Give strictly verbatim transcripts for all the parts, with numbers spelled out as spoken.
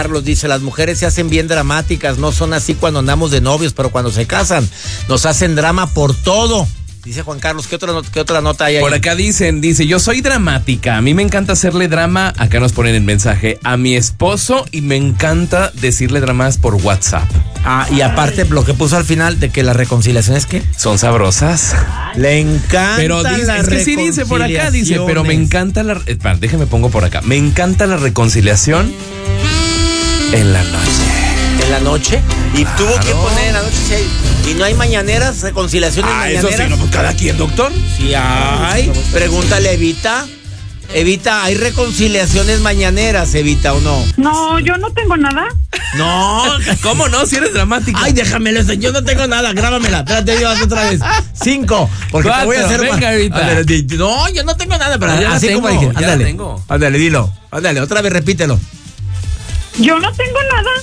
Carlos dice, las mujeres se hacen bien dramáticas, no son así cuando andamos de novios, pero cuando se casan nos hacen drama por todo. Dice Juan Carlos, ¿qué otra, qué otra nota hay ahí? Por acá dicen, dice, yo soy dramática, a mí me encanta hacerle drama, acá nos ponen el mensaje, a mi esposo y me encanta decirle dramas por WhatsApp. Ah, y aparte lo que puso al final de que las reconciliaciones, ¿qué? Son sabrosas. Le encanta. Pero dice, la es que sí dice por acá, dice, pero me encanta la... Espera, déjeme pongo por acá. Me encanta la reconciliación en la noche. ¿En la noche? Y claro. Tuvo que poner en la noche, sí. ¿Y no hay mañaneras, reconciliaciones ah, mañaneras? Eso sí, no, pues cada quien, doctor. Sí hay. Pregúntale, Evita. Evita, ¿hay reconciliaciones mañaneras, Evita, o no? No, yo no tengo nada. No. ¿Cómo no? Si eres dramática. Ay, déjamelo, yo no tengo nada, grábamela. Espérate, Dios, otra vez. Cinco. Porque Cuatro, te voy a hacer venga, más. Evita. Ándale, no, yo no tengo nada, pero ya así tengo, como dije. ya Ándale, tengo. Ándale, dilo. Ándale, otra vez repítelo. Yo no tengo nada.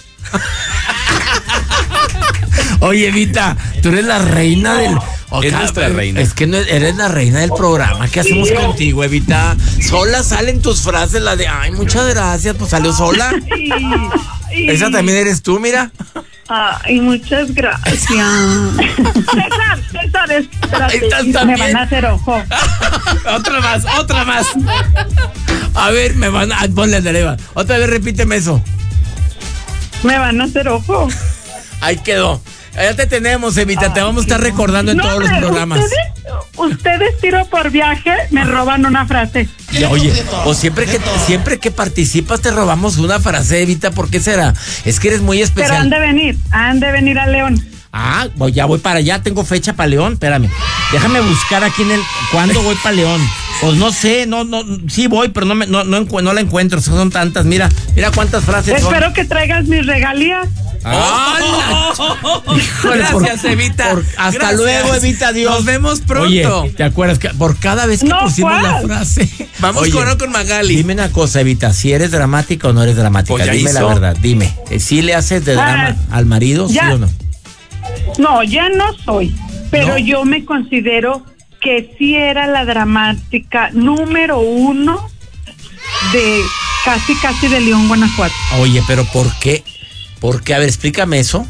Oye, Evita, tú eres la reina del... Oh, es nuestra reina. Es que no, eres la reina del programa. ¿Qué hacemos contigo, Evita? Sola salen tus frases, la de, ay, muchas gracias, pues salió sola. Y, y, Esa también eres tú, mira. Ay, muchas gracias. César, César, espérate, Estás me van a hacer ojo. Otra más, otra más. A ver, me van a... Ponle de leva. Otra vez repíteme eso. Me van a hacer ojo. Ahí quedó. Ya te tenemos, Evita, ay, te vamos a estar recordando en no, todos los programas. Ustedes, ustedes tiro por viaje, me roban una frase. Y, oye, o siempre que siempre que participas te robamos una frase, Evita, ¿por qué será? Es que eres muy especial. Pero han de venir, han de venir a León. Ah, voy, ya voy para allá, tengo fecha para León, espérame. Déjame buscar aquí en el... ¿Cuándo voy para León? Pues no sé, no, no, sí voy, pero no, me, no, no, no la encuentro, son tantas, mira, mira cuántas frases Espero son. Espero que traigas mis regalías. ¡Ah! Oh, gracias, por, Evita. Por, hasta gracias. Luego, Evita, Dios. Nos vemos pronto. Oye, ¿te acuerdas que por cada vez que no, pusimos ¿cuál? La frase? Vamos Oye, con, con Magali. Dime una cosa, Evita, si eres dramática o no eres dramática. Pues dime hizo. La verdad, dime. ¿Sí le haces de drama ah, al marido, ya. Sí o no? No, ya no soy. Pero ¿no? Yo me considero que sí era la dramática número uno de casi, casi de León, Guanajuato. Oye, pero ¿por qué? ¿Por qué? A ver, explícame eso.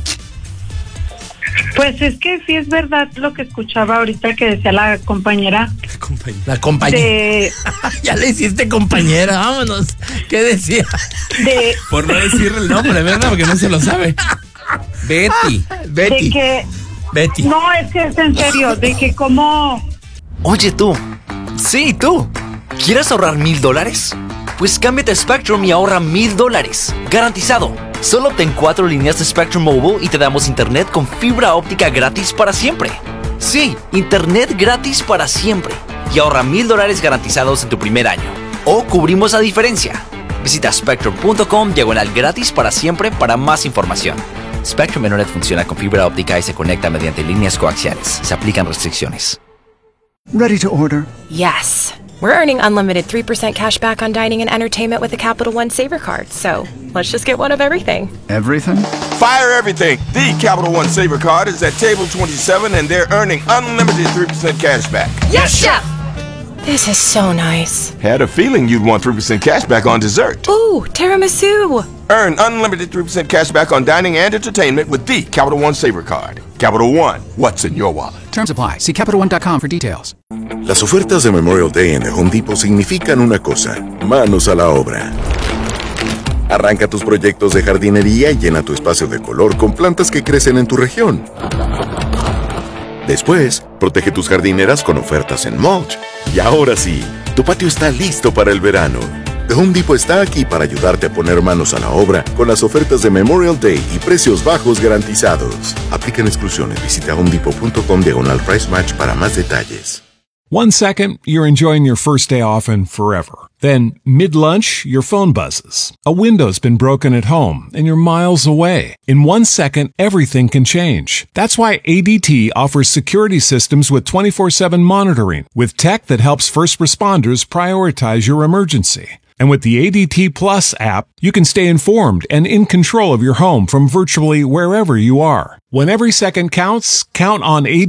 Pues es que sí es verdad lo que escuchaba ahorita que decía la compañera. La compañera. La compañera. De... ya le hiciste compañera, vámonos. ¿Qué decía? De... Por no decirle el nombre, ¿verdad? Porque no se lo sabe. Betty. Betty. De que... Betty. No, es que es en serio, de que como... Oye tú, sí tú, ¿quieres ahorrar mil dólares? Pues cámbiate a Spectrum y ahorra mil dólares, garantizado. Solo obtén cuatro líneas de Spectrum Mobile y te damos internet con fibra óptica gratis para siempre. Sí, internet gratis para siempre. Y ahorra mil dólares garantizados en tu primer año. O cubrimos la diferencia. Visita spectrum punto com diagonal gratis para siempre para más información. Spectrum Internet funciona con fibra óptica y se conecta mediante líneas coaxiales. Se aplican restricciones. Ready to order? Yes. We're earning unlimited three percent cash back on dining and entertainment with the Capital One Saver Card. So let's just get one of everything. Everything? Fire everything. The Capital One Saver Card is at table twenty-seven and they're earning unlimited three percent cash back. Yes, Chef! This is so nice. Had a feeling you'd want three percent cash back on dessert. Ooh, tiramisu. Earn unlimited three percent cash back on dining and entertainment with the Capital One Saver Card. Capital One, what's in your wallet? Terms apply. See Capital One dot com for details. Las ofertas de Memorial Day en The Home Depot significan una cosa: manos a la obra. Arranca tus proyectos de jardinería y llena tu espacio de color con plantas que crecen en tu región. Después, protege tus jardineras con ofertas en mulch. Y ahora sí, tu patio está listo para el verano. The Home Depot está aquí para ayudarte a poner manos a la obra con las ofertas de Memorial Day y precios bajos garantizados. Aplican exclusiones. Visita home depot punto com diagonal price match para más detalles. One second, you're enjoying your first day off and forever. Then, mid-lunch, your phone buzzes. A window's been broken at home and you're miles away. In one second, everything can change. That's why A D T offers security systems with twenty-four seven monitoring, with tech that helps first responders prioritize your emergency. And with the A D T Plus app, you can stay informed and in control of your home from virtually wherever you are. When every second counts, count on A D T.